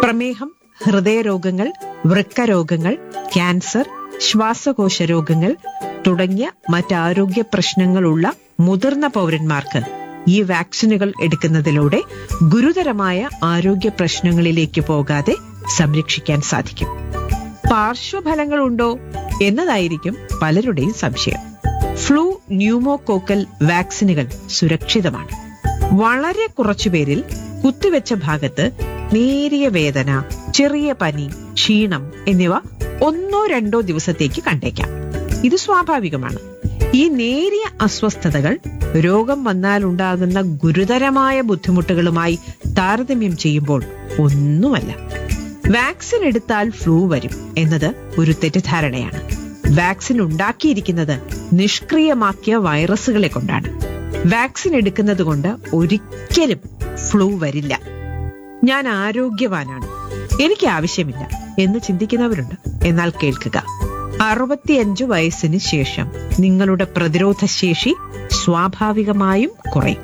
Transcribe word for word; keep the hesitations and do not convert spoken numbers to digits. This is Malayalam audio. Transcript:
പ്രമേഹം, ഹൃദയരോഗങ്ങൾ, വൃക്കരോഗങ്ങൾ, ക്യാൻസർ, ശ്വാസകോശ രോഗങ്ങൾ തുടങ്ങിയ മറ്റാരോഗ്യ പ്രശ്നങ്ങളുള്ള മുതിർന്ന പൗരന്മാർക്ക് ഈ വാക്സിനുകൾ എടുക്കുന്നതിലൂടെ ഗുരുതരമായ ആരോഗ്യ പ്രശ്നങ്ങളിലേക്ക് പോകാതെ സംരക്ഷിക്കാൻ സാധിക്കും. പാർശ്വഫലങ്ങളുണ്ടോ എന്നതായിരിക്കും പലരുടെയും സംശയം. ഫ്ലൂ, ന്യൂമോകോക്കൽ വാക്സിനുകൾ സുരക്ഷിതമാണ്. വളരെ കുറച്ചുപേരിൽ കുത്തിവെച്ച ഭാഗത്ത് നേരിയ വേദന, ചെറിയ പനി, ക്ഷീണം എന്നിവ ഒന്നോ രണ്ടോ ദിവസത്തേക്ക് കണ്ടേക്കാം. ഇത് സ്വാഭാവികമാണ്. ഈ നേരിയ അസ്വസ്ഥതകൾ രോഗം വന്നാലുണ്ടാകുന്ന ഗുരുതരമായ ബുദ്ധിമുട്ടുകളുമായി താരതമ്യം ചെയ്യുമ്പോൾ ഒന്നുമല്ല. വാക്സിൻ എടുത്താൽ ഫ്ലൂ വരും എന്നത് ഒരു തെറ്റിദ്ധാരണയാണ്. വാക്സിൻ ഉണ്ടാക്കിയിരിക്കുന്നത് നിഷ്ക്രിയമാക്കിയ വൈറസുകളെ കൊണ്ടാണ്. വാക്സിൻ എടുക്കുന്നത് കൊണ്ട് ഒരിക്കലും ഫ്ലൂ വരില്ല. ഞാൻ ആരോഗ്യവാനാണ്, എനിക്ക് ആവശ്യമില്ല എന്ന് ചിന്തിക്കുന്നവരുണ്ട്. എന്നാൽ കേൾക്കുക, അറുപത്തിയഞ്ചു വയസ്സിന് ശേഷം നിങ്ങളുടെ പ്രതിരോധ ശേഷി സ്വാഭാവികമായും കുറയും.